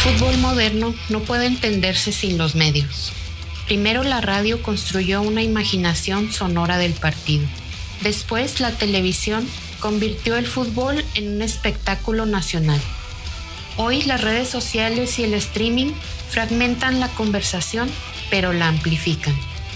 fútbol moderno no puede entenderse sin los medios. Primero la radio construyó una imaginación sonora del partido. Después la televisión convirtió el fútbol en un espectáculo nacional. Hoy las redes sociales y el streaming fragmentan la conversación, pero la amplifican.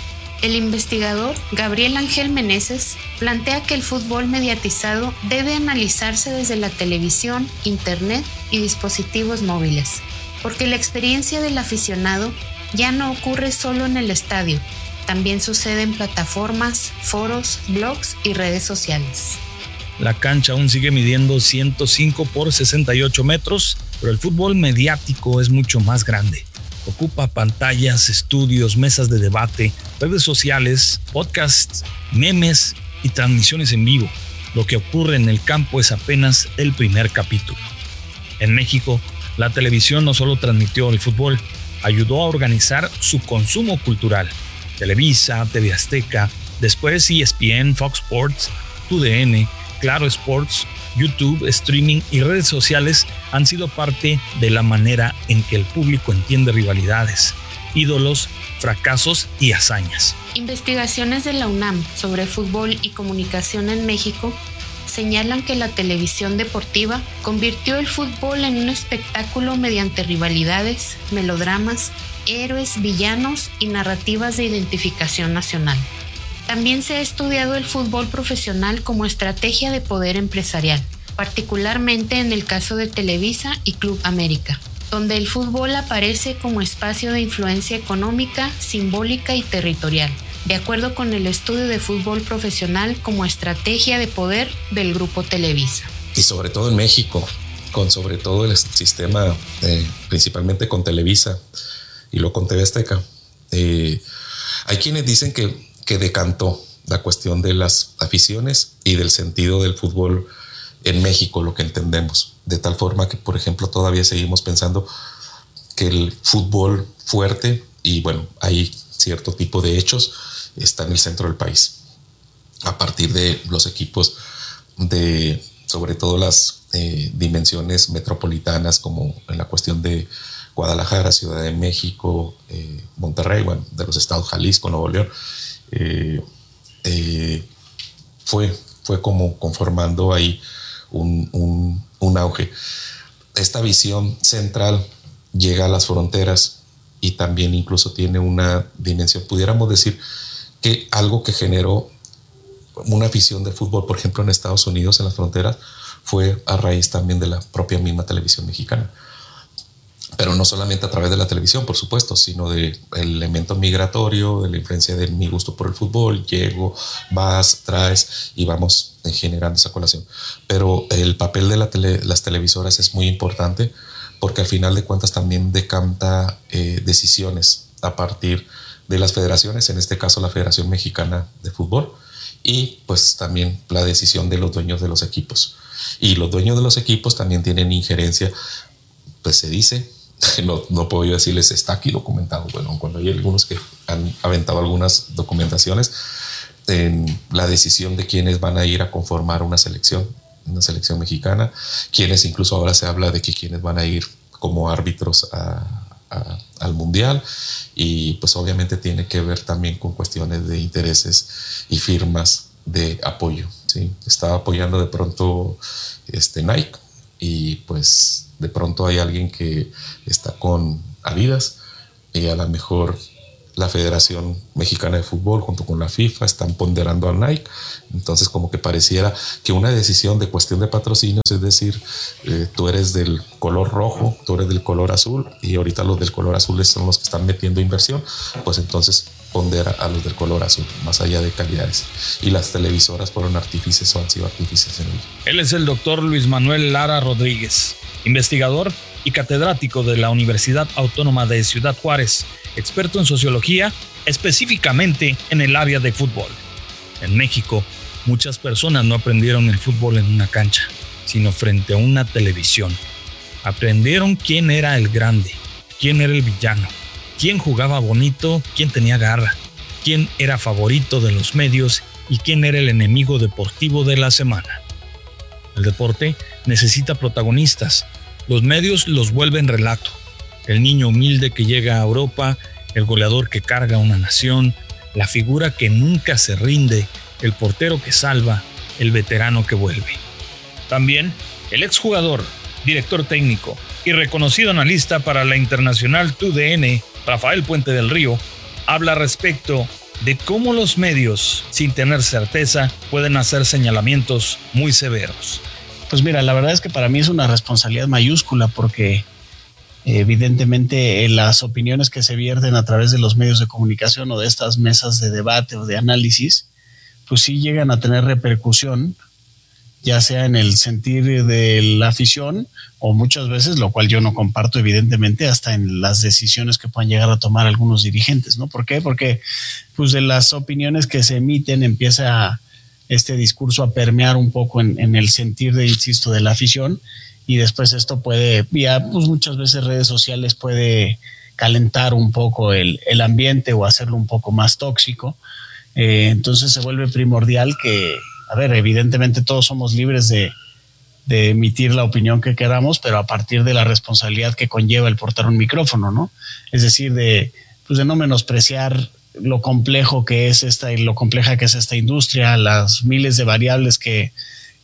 El investigador Gabriel Ángel Meneses plantea que el fútbol mediatizado debe analizarse desde la televisión, internet y dispositivos móviles, porque la experiencia del aficionado ya no ocurre solo en el estadio, también sucede en plataformas, foros, blogs y redes sociales. La cancha aún sigue midiendo 105 por 68 metros, pero el fútbol mediático es mucho más grande. Ocupa pantallas, estudios, mesas de debate, redes sociales, podcasts, memes y transmisiones en vivo. Lo que ocurre en el campo es apenas el primer capítulo. En México, la televisión no solo transmitió el fútbol, ayudó a organizar su consumo cultural. Televisa, TV Azteca, después ESPN, Fox Sports, TUDN, Claro Sports, YouTube, streaming y redes sociales han sido parte de la manera en que el público entiende rivalidades, ídolos, fracasos y hazañas. Investigaciones de la UNAM sobre fútbol y comunicación en México señalan que la televisión deportiva convirtió el fútbol en un espectáculo mediante rivalidades, melodramas, héroes, villanos y narrativas de identificación nacional. También se ha estudiado el fútbol profesional como estrategia de poder empresarial, particularmente en el caso de Televisa y Club América, donde el fútbol aparece como espacio de influencia económica, simbólica y territorial, de acuerdo con el estudio de fútbol profesional como estrategia de poder del Grupo Televisa. Y sobre todo en México, con sobre todo el sistema, principalmente con Televisa y luego con TV Azteca. Hay quienes dicen que decantó la cuestión de las aficiones y del sentido del fútbol en México, lo que entendemos, de tal forma que, por ejemplo, todavía seguimos pensando que el fútbol fuerte, y bueno, hay cierto tipo de hechos, está en el centro del país, a partir de los equipos de, sobre todo las dimensiones metropolitanas, como en la cuestión de Guadalajara, Ciudad de México, Monterrey, bueno, de los estados Jalisco, Nuevo León. Fue como conformando ahí un auge. Esta visión central llega a las fronteras y también incluso tiene una dimensión, pudiéramos decir que algo que generó una afición de fútbol, por ejemplo en Estados Unidos, en las fronteras, fue a raíz también de la propia misma televisión mexicana. Pero no solamente a través de la televisión, por supuesto, sino del elemento migratorio, de la influencia de mi gusto por el fútbol. Llego, vas, traes y vamos generando esa colación. Pero el papel de las televisoras es muy importante porque al final de cuentas también decanta decisiones a partir de las federaciones, en este caso la Federación Mexicana de Fútbol, y pues también la decisión de los dueños de los equipos. Y los dueños de los equipos también tienen injerencia, pues se dice, no puedo yo decirles, está aquí documentado. Bueno, cuando hay algunos que han aventado algunas documentaciones en la decisión de quiénes van a ir a conformar una selección mexicana, quienes incluso ahora se habla de que quienes van a ir como árbitros al mundial, y pues obviamente tiene que ver también con cuestiones de intereses y firmas de apoyo, ¿sí? Estaba apoyando de pronto Nike, y pues de pronto hay alguien que está con Adidas, y a lo mejor la Federación Mexicana de Fútbol junto con la FIFA están ponderando a Nike. Entonces como que pareciera que una decisión de cuestión de patrocinios, es decir, tú eres del color rojo, tú eres del color azul, y ahorita los del color azul son los que están metiendo inversión, pues entonces pondera a los del color azul, más allá de calidades. Y las televisoras fueron artífices o han sido artífices en ello. Él es el doctor Luis Manuel Lara Rodríguez, investigador y catedrático de la Universidad Autónoma de Ciudad Juárez, experto en sociología, específicamente en el área de fútbol. En México, muchas personas no aprendieron el fútbol en una cancha, sino frente a una televisión. Aprendieron quién era el grande, quién era el villano, quién jugaba bonito, quién tenía garra, quién era favorito de los medios y quién era el enemigo deportivo de la semana. El deporte necesita protagonistas. Los medios los vuelven relato. el niño humilde que llega a Europa, el goleador que carga una nación, la figura que nunca se rinde, el portero que salva, el veterano que vuelve. También el exjugador, director técnico y reconocido analista para la Internacional TUDN, Rafael Puente del Río, habla respecto de cómo los medios, sin tener certeza, pueden hacer señalamientos muy severos. Pues mira, la verdad es que para mí es una responsabilidad mayúscula porque evidentemente las opiniones que se vierten a través de los medios de comunicación o de estas mesas de debate o de análisis, pues sí llegan a tener repercusión, ya sea en el sentir de la afición o muchas veces, lo cual yo no comparto evidentemente, hasta en las decisiones que puedan llegar a tomar algunos dirigentes, ¿no? ¿Por qué? Porque pues de las opiniones que se emiten empieza este discurso a permear un poco en el sentir insisto, de la afición, y después esto puede, vía pues muchas veces redes sociales, puede calentar un poco el ambiente o hacerlo un poco más tóxico. Entonces se vuelve primordial que, a ver, evidentemente todos somos libres de emitir la opinión que queramos, pero a partir de la responsabilidad que conlleva el portar un micrófono, ¿no? Es decir, de no menospreciar lo complejo que es lo compleja que es esta industria, las miles de variables que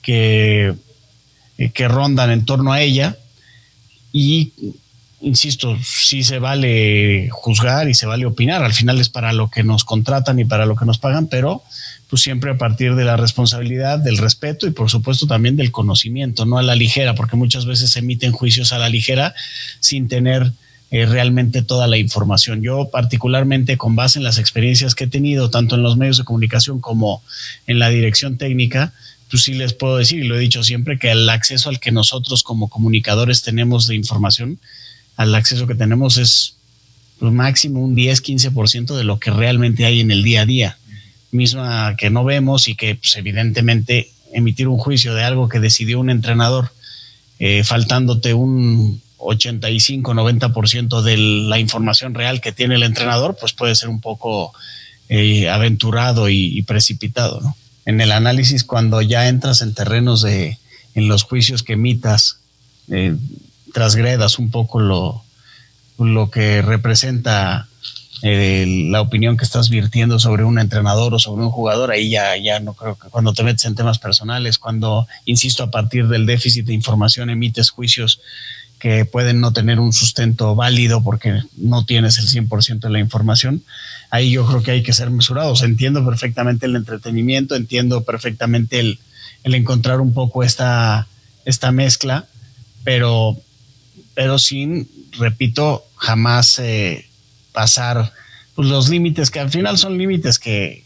rondan en torno a ella. Y insisto, sí se vale juzgar y se vale opinar, al final es para lo que nos contratan y para lo que nos pagan, pero pues siempre a partir de la responsabilidad, del respeto y por supuesto también del conocimiento, no a la ligera, porque muchas veces se emiten juicios a la ligera sin tener realmente toda la información. Yo particularmente, con base en las experiencias que he tenido tanto en los medios de comunicación como en la dirección técnica, pues sí les puedo decir, y lo he dicho siempre, que el acceso al que nosotros como comunicadores tenemos de información, al acceso que tenemos es pues, máximo un 10-15% de lo que realmente hay en el día a día, misma que no vemos, y que pues, evidentemente emitir un juicio de algo que decidió un entrenador faltándote un 85-90% de la información real que tiene el entrenador, pues puede ser un poco aventurado y precipitado, ¿no? En el análisis, cuando ya entras en terrenos en los juicios que emitas, transgredas un poco lo que representa la opinión que estás virtiendo sobre un entrenador o sobre un jugador, ahí ya no creo que cuando te metes en temas personales, cuando, insisto, a partir del déficit de información emites juicios que pueden no tener un sustento válido porque no tienes el 100% de la información, ahí yo creo que hay que ser mesurados. Entiendo perfectamente el entretenimiento, entiendo perfectamente el encontrar un poco esta mezcla, pero sin, repito, jamás pasar pues, los límites, que al final son límites que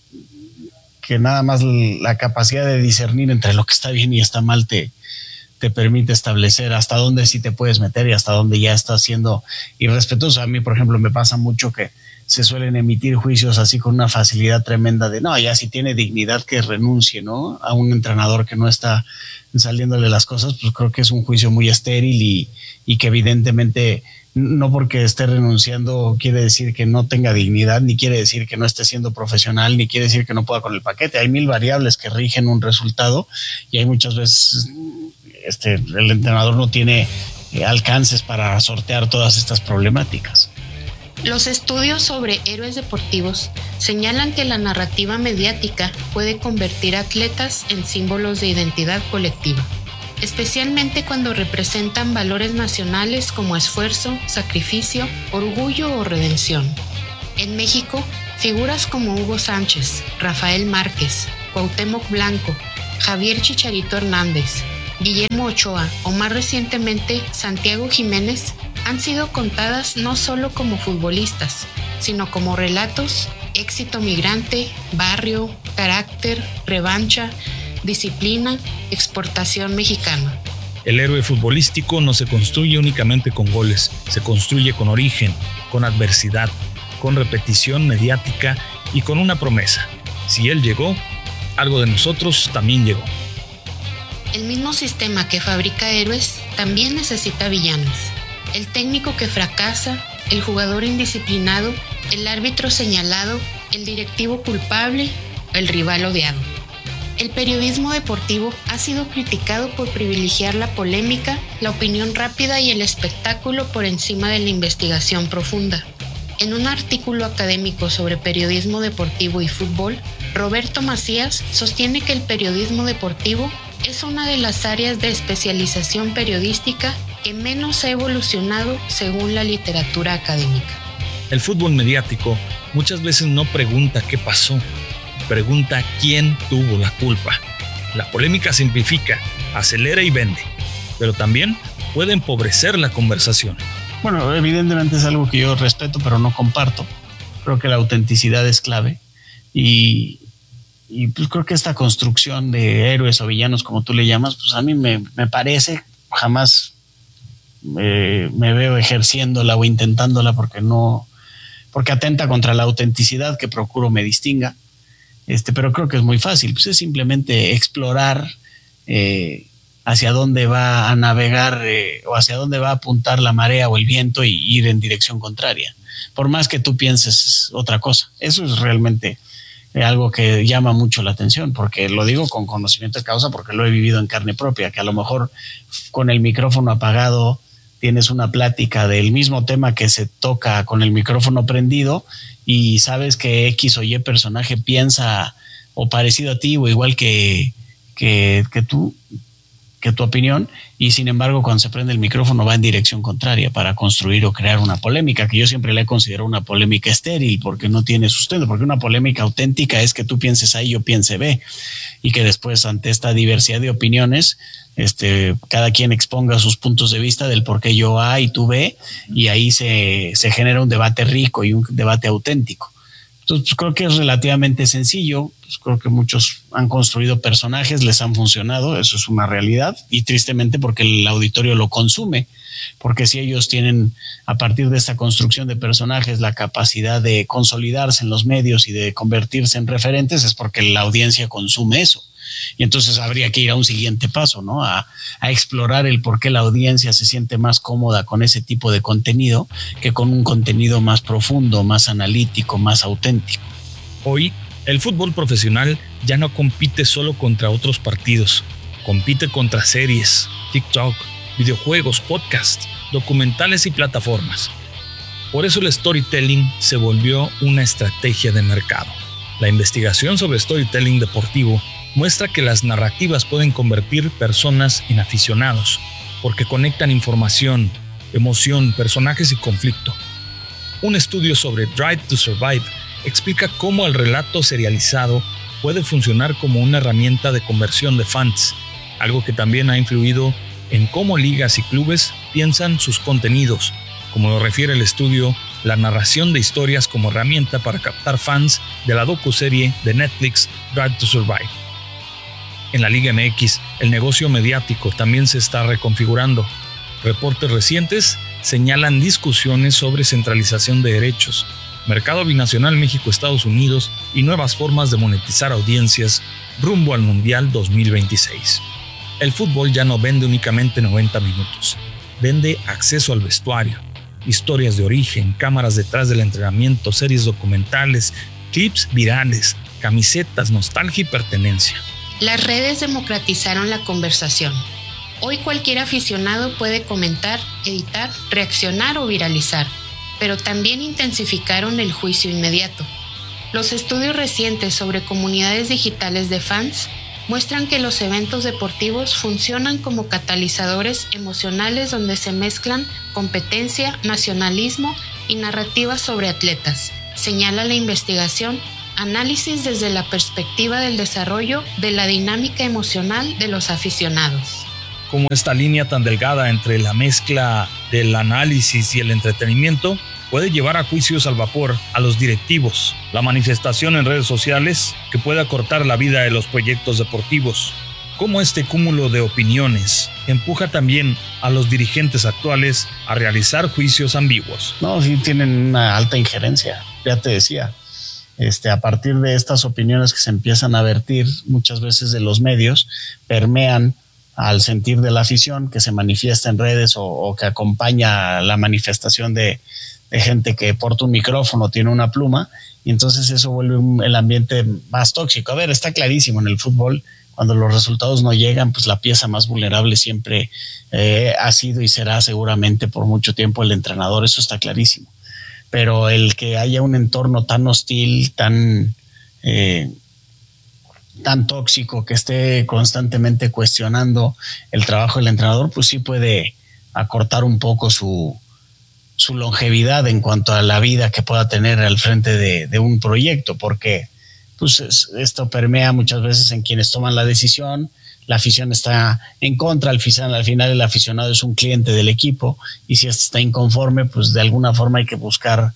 nada más la capacidad de discernir entre lo que está bien y está mal te permite establecer hasta dónde sí te puedes meter y hasta dónde ya estás siendo irrespetuoso. A mí, por ejemplo, me pasa mucho que se suelen emitir juicios así con una facilidad tremenda de, no, ya si tiene dignidad que renuncie, ¿no? A un entrenador que no está saliéndole las cosas, pues creo que es un juicio muy estéril y que evidentemente no porque esté renunciando quiere decir que no tenga dignidad, ni quiere decir que no esté siendo profesional, ni quiere decir que no pueda con el paquete. Hay 1000 variables que rigen un resultado y hay muchas veces el entrenador no tiene alcances para sortear todas estas problemáticas. Los estudios sobre héroes deportivos señalan que la narrativa mediática puede convertir a atletas en símbolos de identidad colectiva, especialmente cuando representan valores nacionales como esfuerzo, sacrificio, orgullo o redención. En México, figuras como Hugo Sánchez, Rafael Márquez, Cuauhtémoc Blanco, Javier Chicharito Hernández, Guillermo Ochoa o más recientemente Santiago Jiménez han sido contadas no solo como futbolistas, sino como relatos, éxito migrante, barrio, carácter, revancha, disciplina, exportación mexicana. El héroe futbolístico no se construye únicamente con goles, se construye con origen, con adversidad, con repetición mediática y con una promesa. Si él llegó, algo de nosotros también llegó. El mismo sistema que fabrica héroes también necesita villanos. El técnico que fracasa, el jugador indisciplinado, el árbitro señalado, el directivo culpable, el rival odiado. El periodismo deportivo ha sido criticado por privilegiar la polémica, la opinión rápida y el espectáculo por encima de la investigación profunda. En un artículo académico sobre periodismo deportivo y fútbol, Roberto Macías sostiene que el periodismo deportivo es una de las áreas de especialización periodística que menos ha evolucionado según la literatura académica. El fútbol mediático muchas veces no pregunta qué pasó, pregunta quién tuvo la culpa. La polémica simplifica, acelera y vende, pero también puede empobrecer la conversación. Bueno, evidentemente es algo que yo respeto, pero no comparto. Creo que la autenticidad es clave y pues creo que esta construcción de héroes o villanos, como tú le llamas, pues a mí me parece, jamás me veo ejerciéndola o intentándola porque atenta contra la autenticidad que procuro me distinga. Pero creo que es muy fácil, pues es simplemente explorar hacia dónde va a navegar o hacia dónde va a apuntar la marea o el viento y ir en dirección contraria, por más que tú pienses otra cosa. Eso es realmente algo que llama mucho la atención, porque lo digo con conocimiento de causa, porque lo he vivido en carne propia, que a lo mejor con el micrófono apagado tienes una plática del mismo tema que se toca con el micrófono prendido y sabes que X o Y personaje piensa o parecido a ti o igual que tu opinión, y sin embargo cuando se prende el micrófono va en dirección contraria para construir o crear una polémica, que yo siempre la he considerado una polémica estéril porque no tiene sustento, porque una polémica auténtica es que tú pienses A y yo piense B, y que después ante esta diversidad de opiniones cada quien exponga sus puntos de vista del por qué yo A y tú B, y ahí se genera un debate rico y un debate auténtico. Entonces, creo que es relativamente sencillo. Pues creo que muchos han construido personajes, les han funcionado, eso es una realidad, y tristemente porque el auditorio lo consume, porque si ellos tienen a partir de esta construcción de personajes la capacidad de consolidarse en los medios y de convertirse en referentes, es porque la audiencia consume eso. Y entonces habría que ir a un siguiente paso, ¿no? A explorar el por qué la audiencia se siente más cómoda con ese tipo de contenido que con un contenido más profundo, más analítico, más auténtico. Hoy, el fútbol profesional ya no compite solo contra otros partidos, compite contra series, TikTok, videojuegos, podcasts, documentales y plataformas. Por eso el storytelling se volvió una estrategia de mercado. La investigación sobre storytelling deportivo muestra que las narrativas pueden convertir personas en aficionados, porque conectan información, emoción, personajes y conflicto. Un estudio sobre Drive to Survive explica cómo el relato serializado puede funcionar como una herramienta de conversión de fans, algo que también ha influido en cómo ligas y clubes piensan sus contenidos, como lo refiere el estudio La narración de historias como herramienta para captar fans de la docuserie de Netflix Drive to Survive. En la Liga MX, el negocio mediático también se está reconfigurando. Reportes recientes señalan discusiones sobre centralización de derechos, mercado binacional México-Estados Unidos y nuevas formas de monetizar audiencias rumbo al Mundial 2026. El fútbol ya no vende únicamente 90 minutos, vende acceso al vestuario, historias de origen, cámaras detrás del entrenamiento, series documentales, clips virales, camisetas, nostalgia y pertenencia. Las redes democratizaron la conversación. Hoy cualquier aficionado puede comentar, editar, reaccionar o viralizar, pero también intensificaron el juicio inmediato. Los estudios recientes sobre comunidades digitales de fans muestran que los eventos deportivos funcionan como catalizadores emocionales donde se mezclan competencia, nacionalismo y narrativas sobre atletas, señala la investigación. Análisis desde la perspectiva del desarrollo de la dinámica emocional de los aficionados. Como esta línea tan delgada entre la mezcla del análisis y el entretenimiento puede llevar a juicios al vapor a los directivos, la manifestación en redes sociales que puede acortar la vida de los proyectos deportivos, como este cúmulo de opiniones empuja también a los dirigentes actuales a realizar juicios ambiguos. No, sí tienen una alta injerencia, ya te decía. A partir de estas opiniones que se empiezan a vertir muchas veces de los medios, permean al sentir de la afición que se manifiesta en redes o que acompaña la manifestación de gente que porta un micrófono, tiene una pluma, y entonces eso vuelve el ambiente más tóxico. A ver, está clarísimo en el fútbol, cuando los resultados no llegan, pues la pieza más vulnerable siempre ha sido y será seguramente por mucho tiempo el entrenador, eso está clarísimo. Pero el que haya un entorno tan hostil, tan tóxico, que esté constantemente cuestionando el trabajo del entrenador, pues sí puede acortar un poco su longevidad en cuanto a la vida que pueda tener al frente de un proyecto, porque pues esto permea muchas veces en quienes toman la decisión. La afición está en contra, al final el aficionado es un cliente del equipo, y si este está inconforme, pues de alguna forma hay que buscar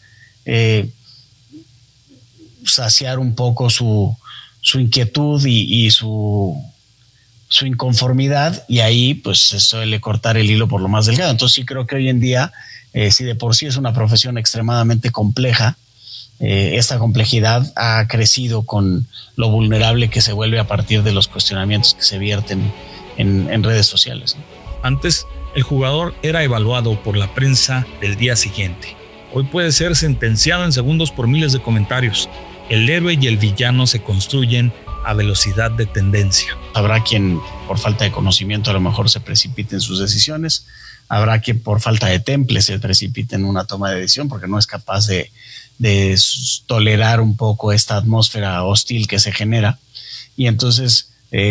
saciar un poco su inquietud y su inconformidad, y ahí pues se suele cortar el hilo por lo más delgado. Entonces sí creo que hoy en día, si de por sí es una profesión extremadamente compleja, esta complejidad ha crecido con lo vulnerable que se vuelve a partir de los cuestionamientos que se vierten en redes sociales, ¿no? Antes, el jugador era evaluado por la prensa del día siguiente. Hoy puede ser sentenciado en segundos por miles de comentarios. El héroe y el villano se construyen a velocidad de tendencia. Habrá quien por falta de conocimiento a lo mejor se precipite en sus decisiones. Habrá quien por falta de temple se precipite en una toma de decisión porque no es capaz de tolerar un poco esta atmósfera hostil que se genera. Y entonces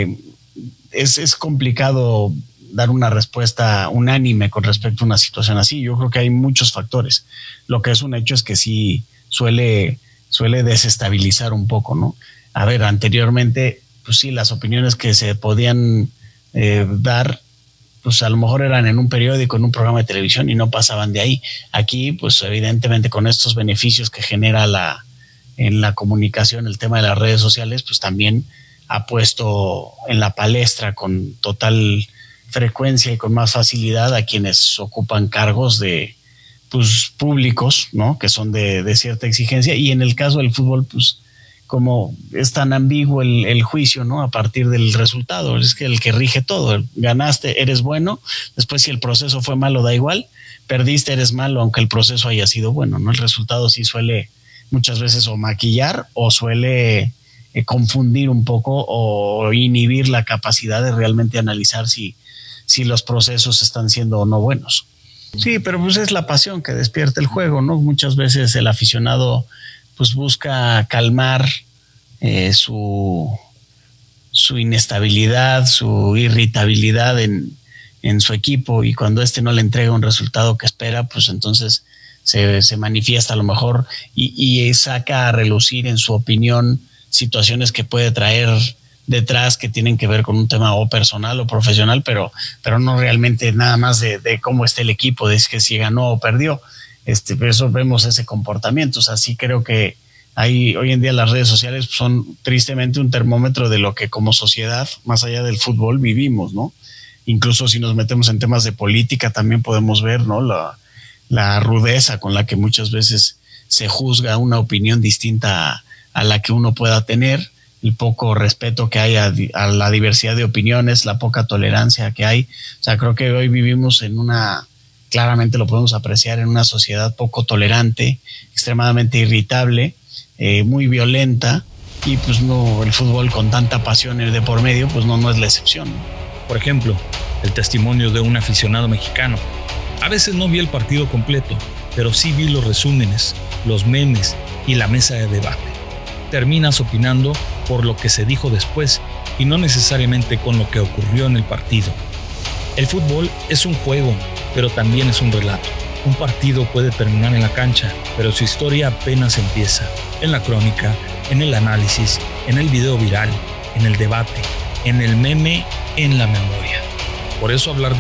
es complicado dar una respuesta unánime con respecto a una situación así. Yo creo que hay muchos factores. Lo que es un hecho es que sí suele desestabilizar un poco, ¿no? A ver, anteriormente, pues sí, las opiniones que se podían dar, pues a lo mejor eran en un periódico, en un programa de televisión, y no pasaban de ahí. Aquí, pues evidentemente con estos beneficios que genera en la comunicación el tema de las redes sociales, pues también ha puesto en la palestra con total frecuencia y con más facilidad a quienes ocupan cargos pues públicos, ¿no? Que son de cierta exigencia. Y en el caso del fútbol, pues como es tan ambiguo el juicio, ¿no? A partir del resultado, es que el que rige todo. Ganaste, eres bueno. Después, si el proceso fue malo, da igual. Perdiste, eres malo, aunque el proceso haya sido bueno, ¿no? El resultado sí suele muchas veces o maquillar o suele confundir un poco o inhibir la capacidad de realmente analizar si los procesos están siendo o no buenos. Sí, pero pues es la pasión que despierta el juego, ¿no? Muchas veces el aficionado pues busca calmar su inestabilidad, su irritabilidad en su equipo, y cuando no le entrega un resultado que espera, pues entonces se manifiesta a lo mejor y saca a relucir en su opinión situaciones que puede traer detrás que tienen que ver con un tema o personal o profesional, pero no realmente nada más de cómo está el equipo, de que si ganó o perdió. Eso vemos ese comportamiento. O sea, sí creo que hoy en día las redes sociales son tristemente un termómetro de lo que como sociedad, más allá del fútbol, vivimos, ¿no? Incluso si nos metemos en temas de política, también podemos ver, ¿no? La rudeza con la que muchas veces se juzga una opinión distinta a la que uno pueda tener, el poco respeto que hay a la diversidad de opiniones, la poca tolerancia que hay. O sea, creo que hoy vivimos claramente lo podemos apreciar, en una sociedad poco tolerante, extremadamente irritable, muy violenta, y pues no, el fútbol con tanta pasión de por medio, pues no es la excepción. Por ejemplo, el testimonio de un aficionado mexicano. A veces no vi el partido completo, pero sí vi los resúmenes, los memes y la mesa de debate. Terminas opinando por lo que se dijo después y no necesariamente con lo que ocurrió en el partido. El fútbol es un juego, pero también es un relato. Un partido puede terminar en la cancha, pero su historia apenas empieza. En la crónica, en el análisis, en el video viral, en el debate, en el meme, en la memoria. Por eso hablar de